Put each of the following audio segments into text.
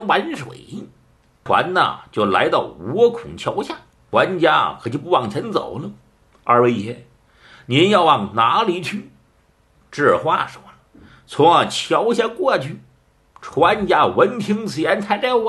玩水，船呢就来到倭孔桥下，船家可就不往前走了。二位爷，您要往哪里去？这话说了，从桥下过去。船家闻听此言，他这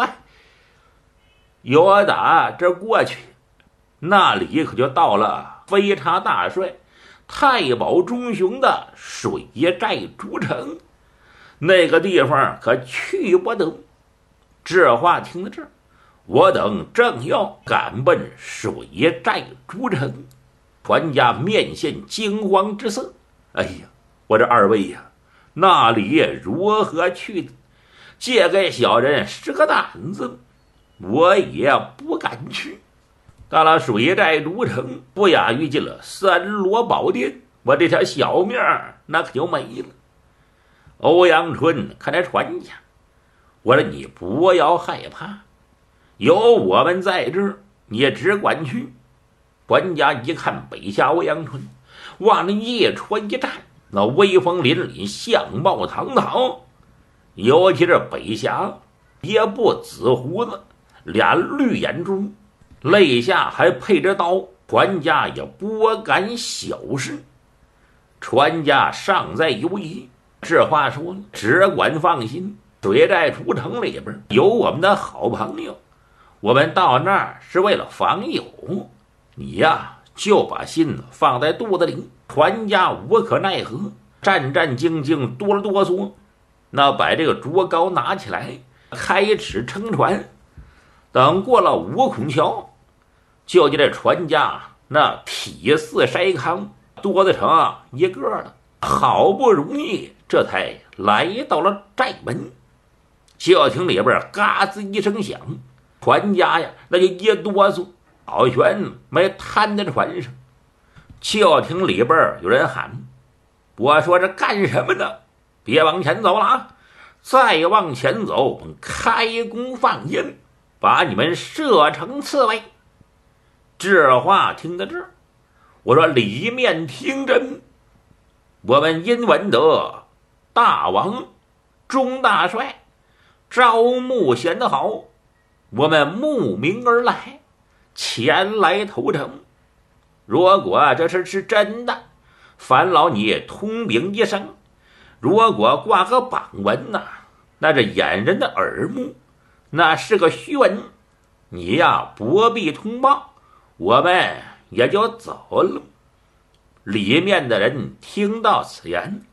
有打这过去，那里可就到了飞叉大帅太保钟雄的水寨主城，那个地方可去不得。这话听到这儿，我等正要赶奔水寨主城，船家面现惊慌之色。哎呀，我这二位呀，那里如何去的？这个小人是个胆子，我也不敢去。到了水寨主城，不亚于进了三罗宝殿，我这条小命那可就没了。欧阳春看着船家，我说你不要害怕，有我们在这儿，你也只管去。船家一看北下欧阳春，往那叶船一站，那威风凛凛，相貌堂堂。尤其是北峡，也不紫胡子，俩绿眼珠，肋下还配着刀，船家也不敢小视。船家尚在犹疑，这话说了，只管放心，水寨主城里边有我们的好朋友，我们到那儿是为了访友，你呀就把心放在肚子里。船家无可奈何，战战兢兢，哆了哆嗦，那把这个竹篙拿起来，开始撑船。等过了倭孔桥，就见这船家那体似筛糠，多得成一个了。好不容易这才来到了寨门，就听里边嘎吱一声响，船家呀那就一哆嗦，老悬没瘫在船上。就听里边有人喊：“我说这干什么呢？别往前走了啊！再往前走，我们开弓放箭，把你们射成刺猬。”这话听到这儿，我说里面听真，我们因闻得大王钟大帅招募贤好，我们慕名而来，前来投诚。如果这事是真的，烦劳你通禀一声；如果挂个榜文那这掩人的耳目，那是个虚文，你呀不必通报，我们也就走了。里面的人听到此言，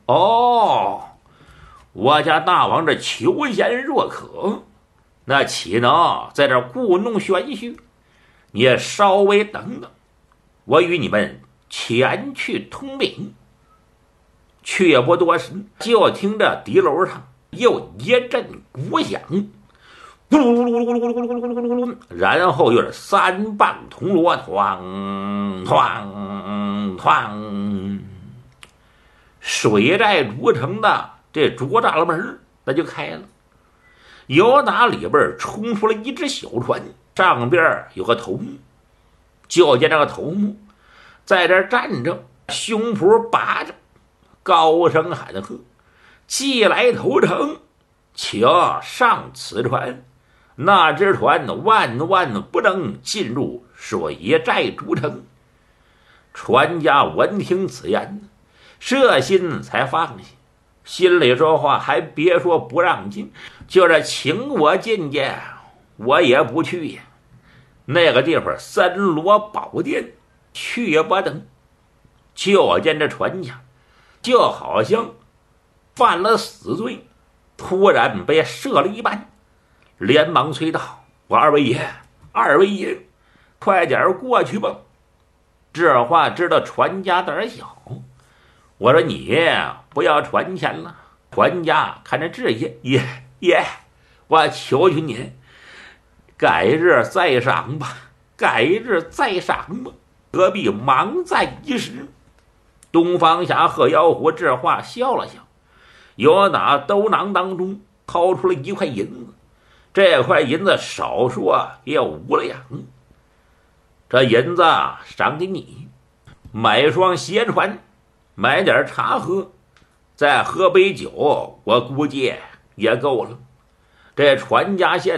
我家大王这求贤若渴，那岂能在这故弄玄虚？你也稍微等等，我与你们前去通禀。却不多时，就听着敌楼上又一阵鼓响，咕噜噜噜噜噜噜噜噜噜噜，然后又是三棒铜锣，哐哐哐。水寨主城的这竹栅门那就开了，由打里边冲出了一只小船，上边有个头目。就见这个头目在这站着，胸脯拔着，高声喊喝：“既来投诚，请上此船。”那只船万万不能进入水寨主城。船家闻听此言，这心才放下，心里说话还别说不让进，就是请我进去，我也不去呀。那个地方三罗宝殿去不得。就见这船家就好像犯了死罪，突然被射了一般，连忙催道：“我二位爷，快点过去吧。”这话知道船家胆小，我说你不要传钱了。船家看着这爷，我求求您，改日再赏吧，何必忙在一时？东方侠贺妖狐这话笑了笑，由打兜囊当中掏出了一块银子，这块银子少说也有5两。这银子赏给你，买双鞋穿，买点茶喝，再喝杯酒，我估计也够了。 这传家县